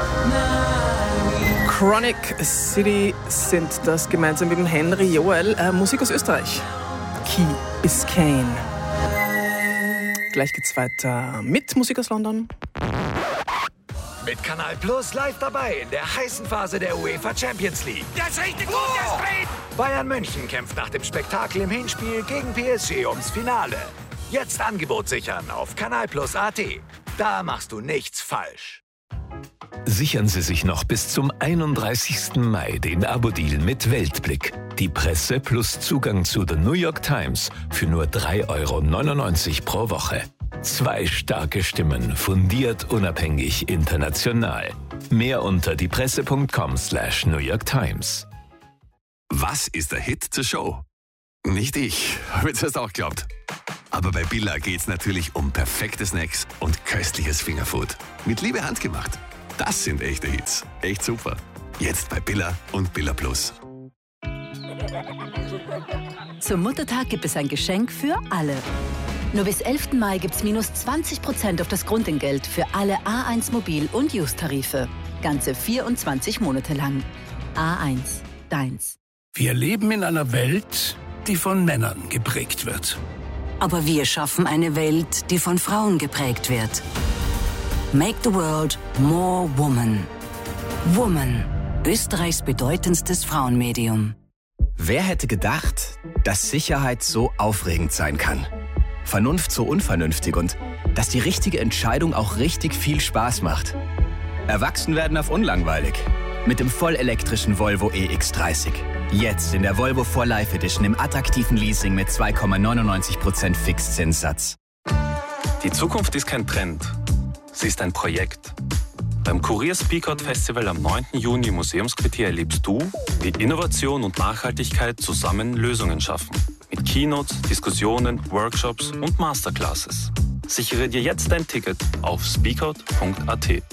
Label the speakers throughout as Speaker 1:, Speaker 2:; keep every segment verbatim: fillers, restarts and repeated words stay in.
Speaker 1: Chronic City sind das gemeinsam mit dem Henry Joel. Äh, Musik aus Österreich. Key Biscayne. Gleich geht's weiter mit Musik aus London.
Speaker 2: Mit Kanal Plus live dabei in der heißen Phase der UEFA Champions League.
Speaker 3: Das ist richtig gut, das dreht!
Speaker 2: Bayern München kämpft nach dem Spektakel im Hinspiel gegen P S G ums Finale. Jetzt Angebot sichern auf Kanal Plus Punkt A T. Da machst du nichts falsch.
Speaker 4: Sichern Sie sich noch bis zum einunddreißigsten Mai den Abo-Deal mit Weltblick. Die Presse plus Zugang zu The New York Times für nur drei Euro neunundneunzig pro Woche. Zwei starke Stimmen, fundiert, unabhängig, international. Mehr unter diepresse punkt com slash New York Times.
Speaker 5: Was ist der Hit zur Show? Nicht ich, habe jetzt erst auch geglaubt. Aber bei Billa geht's natürlich um perfekte Snacks und köstliches Fingerfood. Mit Liebe handgemacht. Das sind echte Hits. Echt super. Jetzt bei Billa und Billa Plus.
Speaker 6: Zum Muttertag gibt es ein Geschenk für alle. Nur bis elften Mai gibt's minus zwanzig Prozent auf das Grundentgelt für alle A eins Mobil- und Use-Tarife. Ganze vierundzwanzig Monate lang. A eins, deins.
Speaker 7: Wir leben in einer Welt, die von Männern geprägt wird.
Speaker 8: Aber wir schaffen eine Welt, die von Frauen geprägt wird. Make the world more woman. Woman, Österreichs bedeutendstes Frauenmedium.
Speaker 9: Wer hätte gedacht, dass Sicherheit so aufregend sein kann? Vernunft so unvernünftig und dass die richtige Entscheidung auch richtig viel Spaß macht. Erwachsen werden auf unlangweilig. Mit dem vollelektrischen Volvo E X dreißig. Jetzt in der Volvo for Life Edition im attraktiven Leasing mit zwei Komma neunundneunzig Prozent Fixzinssatz.
Speaker 10: Die Zukunft ist kein Trend. Sie ist ein Projekt. Beim Kurier Speakout Festival am neunten Juni im Museumsquartier erlebst du, wie Innovation und Nachhaltigkeit zusammen Lösungen schaffen. Mit Keynotes, Diskussionen, Workshops und Masterclasses. Sichere dir jetzt dein Ticket auf speakout punkt a t.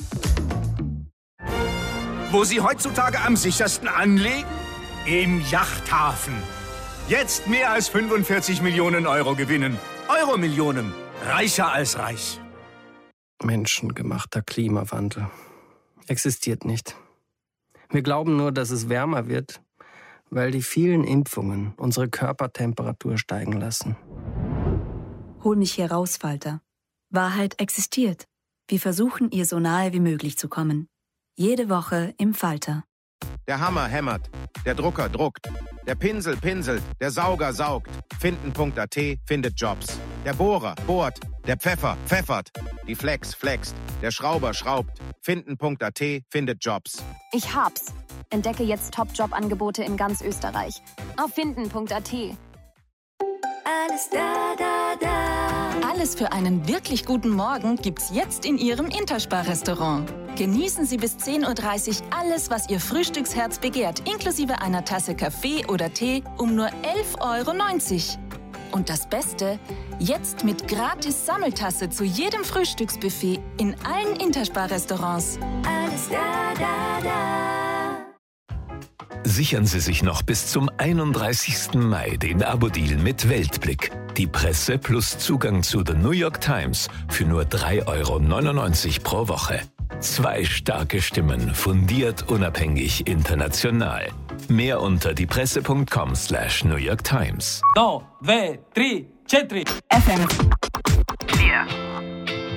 Speaker 3: Wo Sie heutzutage am sichersten anlegen? Im Yachthafen. Jetzt mehr als fünfundvierzig Millionen Euro gewinnen. Euro-Millionen. Reicher als reich.
Speaker 1: Menschengemachter Klimawandel existiert nicht. Wir glauben nur, dass es wärmer wird, weil die vielen Impfungen unsere Körpertemperatur steigen lassen.
Speaker 11: Hol mich hier raus, Falter. Wahrheit existiert. Wir versuchen, ihr so nahe wie möglich zu kommen. Jede Woche im Falter.
Speaker 12: Der Hammer hämmert, der Drucker druckt, der Pinsel pinselt, der Sauger saugt. Finden punkt a t findet Jobs. Der Bohrer bohrt, der Pfeffer pfeffert, die Flex flext, der Schrauber schraubt. Finden punkt a t findet Jobs.
Speaker 13: Ich hab's. Entdecke jetzt Top-Job-Angebote in ganz Österreich. Auf finden punkt a t.
Speaker 14: Alles da, da, da.
Speaker 6: Alles für einen wirklich guten Morgen gibt's jetzt in Ihrem Interspar-Restaurant. Genießen Sie bis zehn Uhr dreißig alles, was Ihr Frühstücksherz begehrt, inklusive einer Tasse Kaffee oder Tee um nur elf Euro neunzig. Und das Beste, jetzt mit gratis Sammeltasse zu jedem Frühstücksbuffet in allen Interspar-Restaurants.
Speaker 14: Alles da, da, da.
Speaker 4: Sichern Sie sich noch bis zum einunddreißigsten Mai den Abo-Deal mit Weltblick. Die Presse plus Zugang zu The New York Times für nur drei Euro neunundneunzig pro Woche. Zwei starke Stimmen, fundiert, unabhängig, international. Mehr unter diepresse punkt com slash New York Times.
Speaker 15: Do, due, tri, četiri.
Speaker 6: F M.
Speaker 15: Clear.